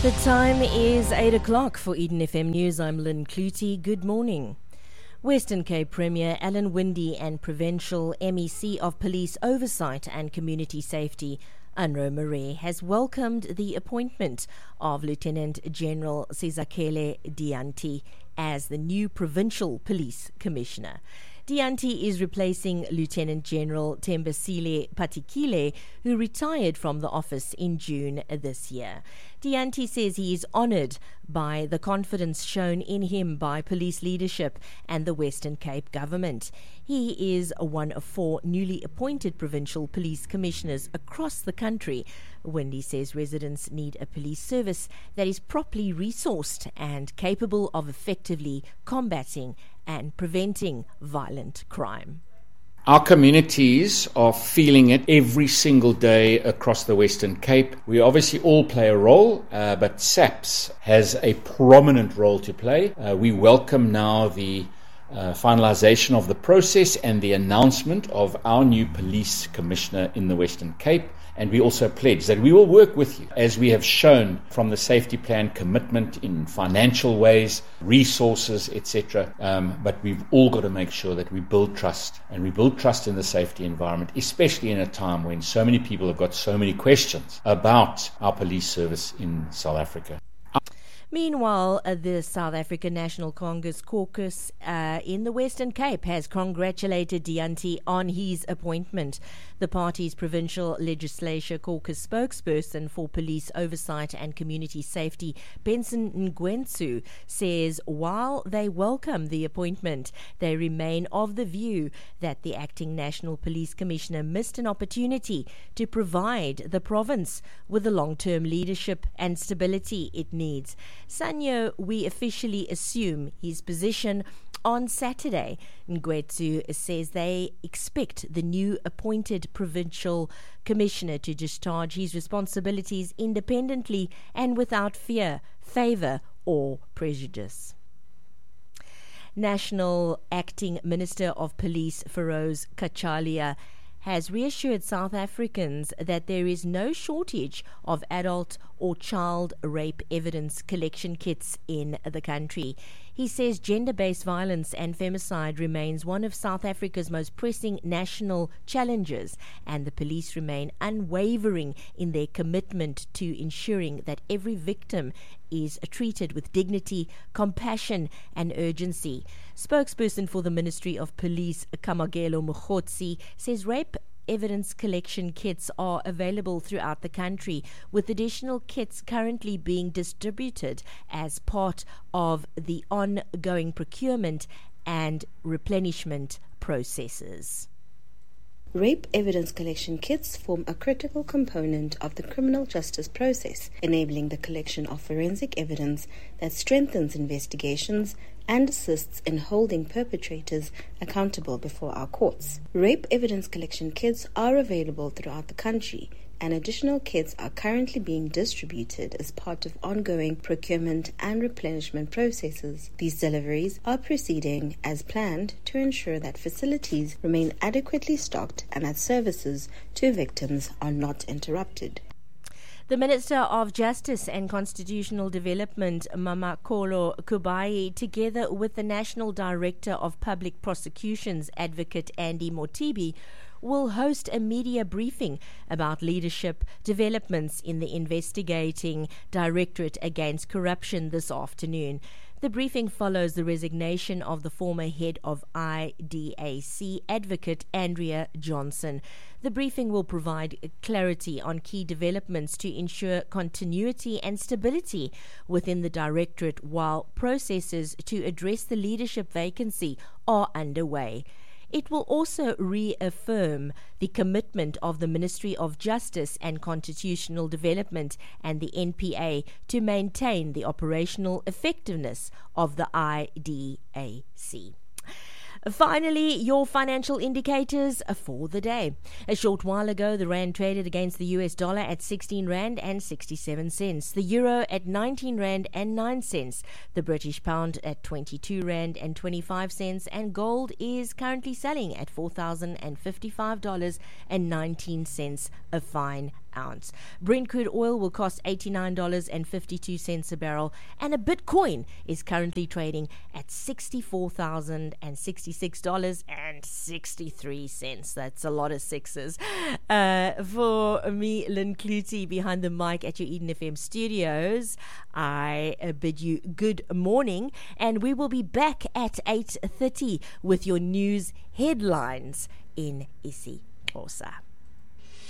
The time is 8 o'clock for Eden FM News. I'm Lynn Clutie. Good morning. Western Cape Premier Alan Winde and Provincial MEC of Police Oversight and Community Safety, Unro Maree, has welcomed the appointment of Lieutenant General Sizakele Dyantyi as the new Provincial Police Commissioner. Dyantyi is replacing Lieutenant General Thembisile Patekile, who retired from the office in June this year. Dyantyi says he is honoured by the confidence shown in him by police leadership and the Western Cape government. He is one of 4 newly appointed provincial police commissioners across the country. Winde says residents need a police service that is properly resourced and capable of effectively combating and preventing violent crime. Our communities are feeling it every single day across the Western Cape. We obviously all play a role, but SAPS has a prominent role to play. We welcome now the finalisation of the process and the announcement of our new police commissioner in the Western Cape. And we also pledge that we will work with you, as we have shown from the safety plan commitment in financial ways, resources, etc. But we've all got to make sure that we build trust, and we build trust in the safety environment, especially in a time when so many people have got so many questions about our police service in South Africa. Meanwhile, the South African National Congress caucus in the Western Cape has congratulated Dyantyi on his appointment. The party's provincial legislature caucus spokesperson for police oversight and community safety, Benson Ngwentsu, says while they welcome the appointment, they remain of the view that the acting National Police Commissioner missed an opportunity to provide the province with the long-term leadership and stability it needs. Sanyo, we officially assume his position on Saturday. Ngwetsu says they expect the new appointed provincial commissioner to discharge his responsibilities independently and without fear, favour or prejudice. National Acting Minister of Police Feroz Kachalia has reassured South Africans that there is no shortage of adult or child rape evidence collection kits in the country. He says gender-based violence and femicide remains one of South Africa's most pressing national challenges, and the police remain unwavering in their commitment to ensuring that every victim is treated with dignity, compassion and urgency. Spokesperson for the Ministry of Police, Kamagelo Mokgotsi, says rape evidence collection kits are available throughout the country, with additional kits currently being distributed as part of the ongoing procurement and replenishment processes. Rape evidence collection kits form a critical component of the criminal justice process, enabling the collection of forensic evidence that strengthens investigations and assists in holding perpetrators accountable before our courts. Rape evidence collection kits are available throughout the country, and additional kits are currently being distributed as part of ongoing procurement and replenishment processes. These deliveries are proceeding as planned to ensure that facilities remain adequately stocked and that services to victims are not interrupted. The Minister of Justice and Constitutional Development, Mamakolo Kubayi, together with the National Director of Public Prosecutions, Advocate Andy Motibi, will host a media briefing about leadership developments in the investigating Directorate Against Corruption this afternoon. The briefing follows the resignation of the former head of IDAC, Advocate Andrea Johnson. The briefing will provide clarity on key developments to ensure continuity and stability within the Directorate, while processes to address the leadership vacancy are underway. It will also reaffirm the commitment of the Ministry of Justice and Constitutional Development and the NPA to maintain the operational effectiveness of the IDAC. Finally, your financial indicators for the day. A short while ago, the rand traded against the US dollar at 16 rand and 67 cents, the euro at 19 rand and 9 cents, the British pound at 22 rand and 25 cents, and gold is currently selling at $4,055.19 a fine ounce. Brent crude oil will cost $89.52 a barrel, and a Bitcoin is currently trading at $64,066.63. That's a lot of sixes. For me, Lynn Clutie, behind the mic at your Eden FM studios, I bid you good morning, and we will be back at 8:30 with your news headlines in isiXhosa.